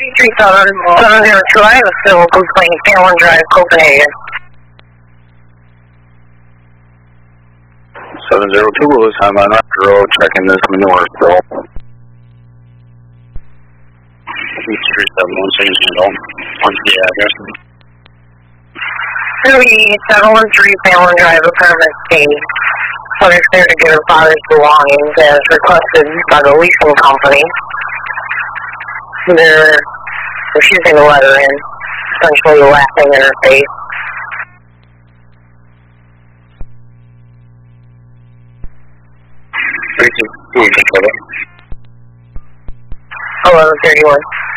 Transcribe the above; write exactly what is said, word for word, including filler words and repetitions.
three seven zero two, I have a civil complaint, Fallon Drive, Copenhagen. seven zero two Lewis, I'm on Raptor Road, checking this manure spill. three seven one, same handle. What's the address? three seven one three Fallon Drive, apartment C. When it's there to get her father's belongings as requested by the leasing company. They're refusing to let her in, essentially laughing in her face. three two, who would control it? eleven thirty-one.